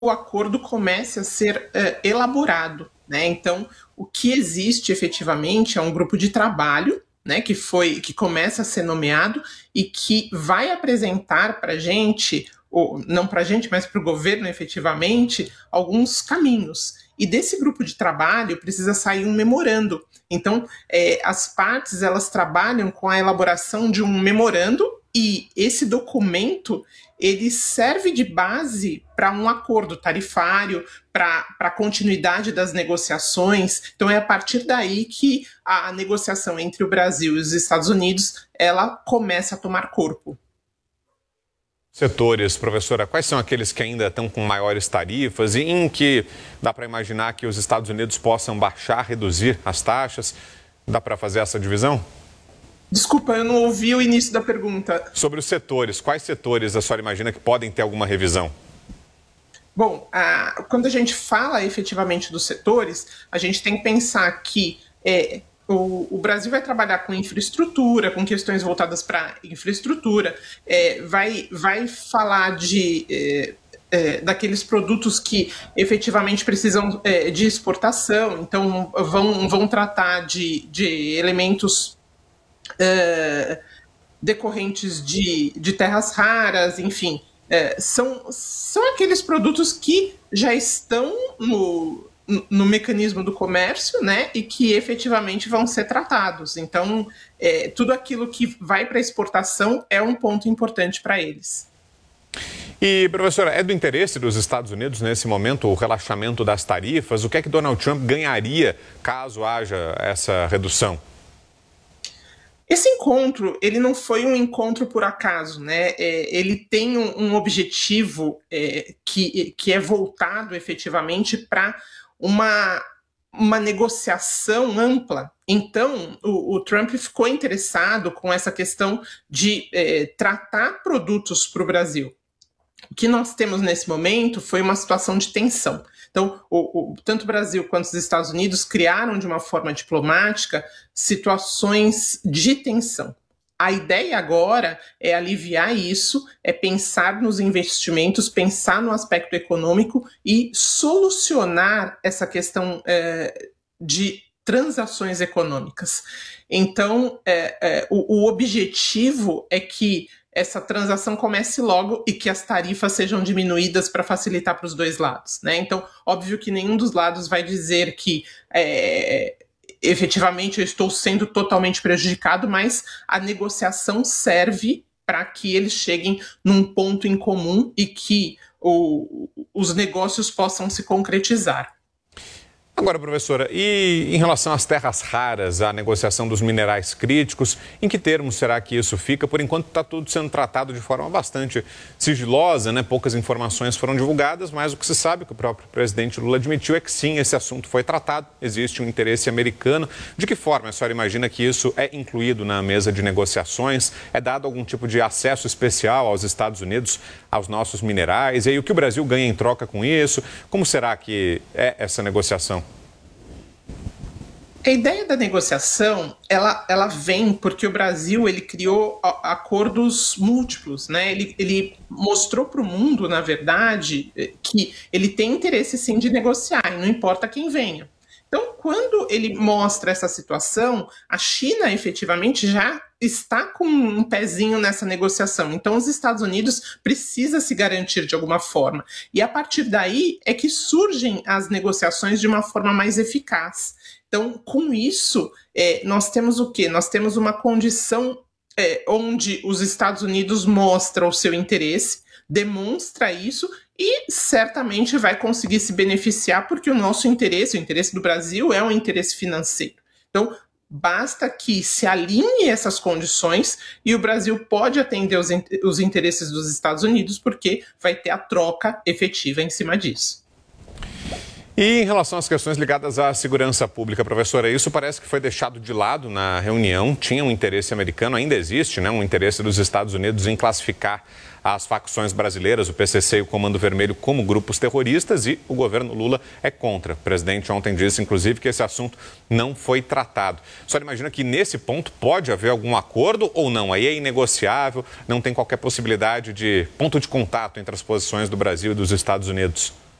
o acordo comece a ser elaborado, né? Então, o que existe efetivamente é um grupo de trabalho, né, que começa a ser nomeado e que vai apresentar para a gente, ou não para a gente, mas para o governo efetivamente, alguns caminhos. E desse grupo de trabalho precisa sair um memorando. Então, as partes elas trabalham com a elaboração de um memorando e esse documento ele serve de base para um acordo tarifário, para a continuidade das negociações. Então é a partir daí que a negociação entre o Brasil e os Estados Unidos ela começa a tomar corpo. Setores, professora, quais são aqueles que ainda estão com maiores tarifas e em que dá para imaginar que os Estados Unidos possam baixar, reduzir as taxas? Dá para fazer essa divisão? Desculpa, eu não ouvi o início da pergunta. Sobre os setores, quais setores a senhora imagina que podem ter alguma revisão? Bom, quando a gente fala efetivamente dos setores, a gente tem que pensar que o Brasil vai trabalhar com infraestrutura, com questões voltadas para infraestrutura, vai falar daqueles produtos que efetivamente precisam de exportação, então vão tratar de elementos decorrentes de terras raras, enfim, são aqueles produtos que já estão no mecanismo do comércio, né, e que efetivamente vão ser tratados. Então, tudo aquilo que vai para exportação é um ponto importante para eles. E, professora, é do interesse dos Estados Unidos, nesse momento, o relaxamento das tarifas? O que é que Donald Trump ganharia caso haja essa redução? Esse encontro, ele não foi um encontro por acaso, né? Ele tem um objetivo que é voltado efetivamente para uma negociação ampla. Então, o Trump ficou interessado com essa questão de tratar produtos para o Brasil. O que nós temos nesse momento foi uma situação de tensão. Então, tanto o Brasil quanto os Estados Unidos criaram de uma forma diplomática situações de tensão. A ideia agora é aliviar isso, é pensar nos investimentos, pensar no aspecto econômico e solucionar essa questão de transações econômicas. Então, o objetivo é que essa transação comece logo e que as tarifas sejam diminuídas para facilitar para os dois lados, né? Então, óbvio que nenhum dos lados vai dizer que efetivamente eu estou sendo totalmente prejudicado, mas a negociação serve para que eles cheguem num ponto em comum e que os negócios possam se concretizar. Agora, professora, e em relação às terras raras, à negociação dos minerais críticos, em que termos será que isso fica? Por enquanto está tudo sendo tratado de forma bastante sigilosa, né? Poucas informações foram divulgadas, mas o que se sabe, que o próprio presidente Lula admitiu, é que sim, esse assunto foi tratado, existe um interesse americano. De que forma a senhora imagina que isso é incluído na mesa de negociações? É dado algum tipo de acesso especial aos Estados Unidos, aos nossos minerais? E aí o que o Brasil ganha em troca com isso? Como será que é essa negociação? A ideia da negociação, ela vem porque o Brasil ele criou acordos múltiplos, né? Ele mostrou para o mundo, na verdade, que ele tem interesse sim de negociar, e não importa quem venha. Então, quando ele mostra essa situação, a China efetivamente já está com um pezinho nessa negociação. Então, os Estados Unidos precisam se garantir de alguma forma. E a partir daí é que surgem as negociações de uma forma mais eficaz. Então, com isso, nós temos o quê? Nós temos uma condição onde os Estados Unidos mostram o seu interesse, demonstra isso e certamente vai conseguir se beneficiar porque o nosso interesse, o interesse do Brasil é um interesse financeiro. Então, basta que se alinhe essas condições e o Brasil pode atender os interesses dos Estados Unidos porque vai ter a troca efetiva em cima disso. E em relação às questões ligadas à segurança pública, professora, isso parece que foi deixado de lado na reunião. Tinha um interesse americano, ainda existe, né, um interesse dos Estados Unidos em classificar as facções brasileiras, o PCC e o Comando Vermelho, como grupos terroristas, e o governo Lula é contra. O presidente ontem disse, inclusive, que esse assunto não foi tratado. A senhora imagina que nesse ponto pode haver algum acordo ou não? Aí é inegociável, não tem qualquer possibilidade de ponto de contato entre as posições do Brasil e dos Estados Unidos?